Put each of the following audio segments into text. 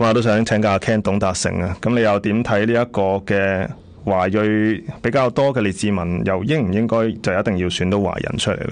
晚都想請教阿 Ken 董達成啊，咁你又點睇呢一個嘅華裔比較多嘅列治文，又應唔應該就一定要選到華人出嚟呢？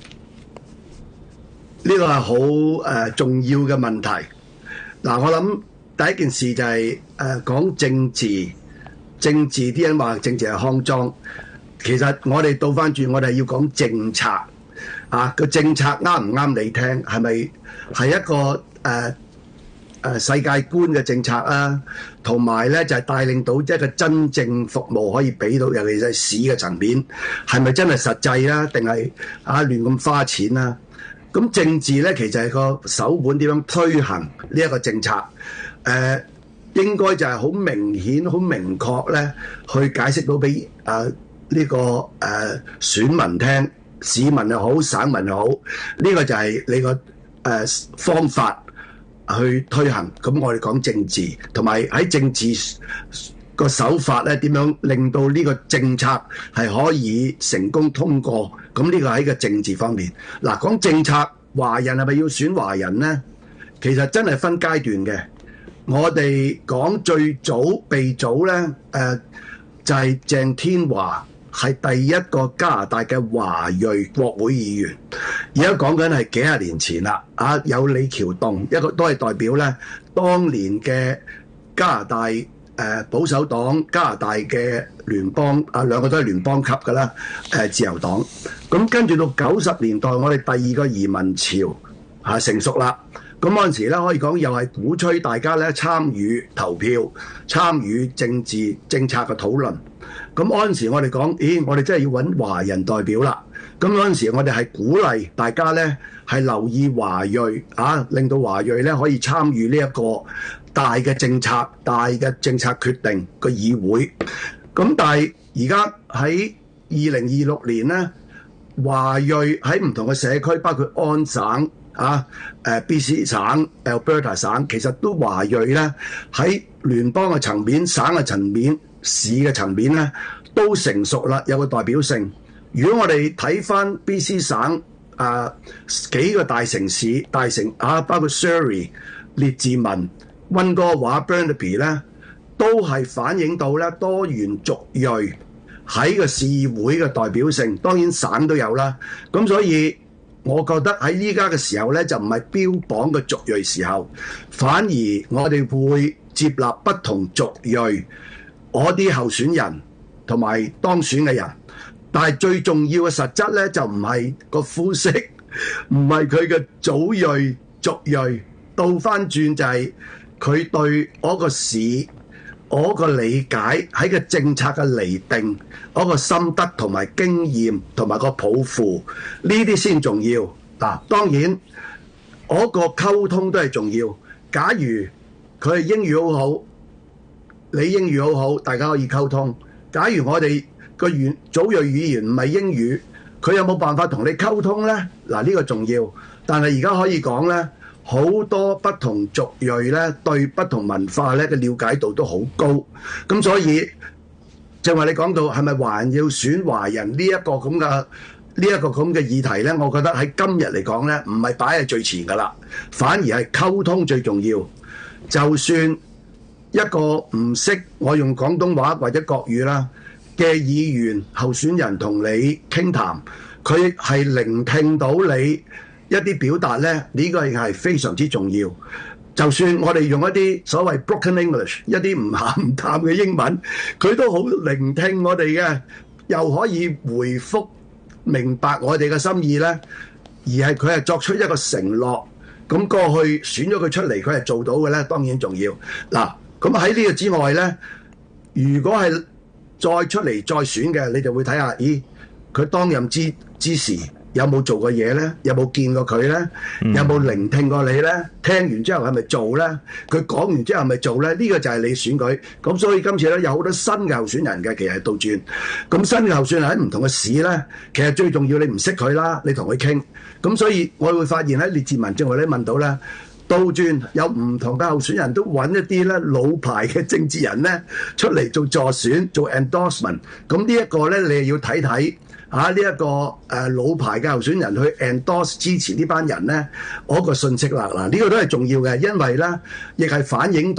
呢個係好重要嘅問題。嗱，我諗第一件事就係講政治。政治啲人話政治係康莊，其實我哋倒翻轉，我哋要講政策啊。個政策啱唔啱你聽？係咪係一個世界觀嘅政策啊？同埋咧就係帶領到一個真正服務可以俾到，尤其是市嘅層面，係咪真係實際啊？定係亂咁花錢啊？咁政治咧其實係個手腕點樣推行呢一個政策？應該就係好明顯、好明確咧，去解釋到俾呢個選民聽，市民又好，省民又好，呢個就係你個方法去推行。咁我哋講政治，同埋喺政治個手法咧，點樣令到呢個政策係可以成功通過？咁呢個喺個政治方面。嗱，講政策，華人係咪要選華人咧？其實真係分階段嘅。我哋講最早鼻祖咧，就係鄭天華，係第一個加拿大嘅華裔國會議員。而家講緊係幾廿年前啦，有李橋棟，一個都係代表咧當年嘅加拿大保守黨、加拿大嘅聯邦兩個都係聯邦級㗎啦，自由黨。咁跟住到90年代，我哋第二個移民潮成熟啦。咁嗰陣時咧，可以講又係鼓吹大家咧參與投票、參與政治政策嘅討論。咁嗰陣時我哋講，我哋真係要揾華人代表啦。咁嗰陣時我哋係鼓勵大家咧係留意華裔令到華裔咧可以參與呢一個大嘅政策、大嘅政策決定個議會。咁但係而家喺2026年咧，華裔喺唔同嘅社區，包括安省。BC 省、Alberta 省，其實都華裔咧喺聯邦嘅層面、省嘅層面、市嘅層面咧都成熟啦，有個代表性。如果我哋睇翻 BC 省幾個大城市、包括 Surrey、列治文、溫哥華、Burnaby 咧，都係反映到咧多元族裔喺個市議會嘅代表性。當然省都有啦，咁所以。我覺得喺依家嘅時候咧，就唔係標榜個族裔時候，反而我哋會接納不同族裔嗰啲候選人同埋當選嘅人。但係最重要嘅實質咧，就唔係個膚色，唔係佢嘅祖裔族裔，倒翻轉就係佢對嗰個市嗰個理解，喺個政策嘅釐定，嗰個心得同埋經驗同埋個抱負，呢啲先重要。當然嗰個溝通都係重要。假如佢係英語好好，你英語好好，大家可以溝通。假如我哋個祖裔語言唔係英語，佢有冇辦法同你溝通呢？呢個重要。但係而家可以講呢。好多不同族裔咧，對不同文化咧嘅了解度都好高，咁所以正話你講到係咪華人要選華人呢一個咁嘅議題咧？我覺得喺今日嚟講咧，唔係擺喺最前噶啦，反而係溝通最重要。就算一個唔識我用廣東話或者國語啦嘅議員候選人同你傾談，佢係聆聽到你一啲表達咧，呢個係非常之重要。就算我哋用一啲所謂 broken English， 一啲唔鹹唔淡嘅英文，佢都好聆聽我哋嘅，又可以回覆明白我哋嘅心意咧。而係佢係作出一個承諾，咁過去選咗佢出嚟，佢係做到嘅咧，當然重要。嗱，咁喺呢個之外咧，如果係再出嚟再選嘅，你就會睇下，佢當任之時。有冇做過嘢咧？有冇見過佢咧？有冇聆聽過你咧？聽完之後係咪做咧？佢講完之後係咪做咧？呢個就係你選舉。咁所以今次咧有好多新嘅候選人嘅，其實係倒轉。咁新嘅候選人喺唔同嘅市咧，其實最重要你唔識佢啦，你同佢傾。咁所以我會發現喺列治文正話你問到咧，倒轉有唔同嘅候選人都揾一啲咧老牌嘅政治人咧出嚟做助選、做 endorsement。咁呢一個咧你又要睇睇。呢一個老牌嘅候選人去 endorse 支持呢班人咧，嗰個信息啦，呢個都係重要嘅，因為咧亦係反映到。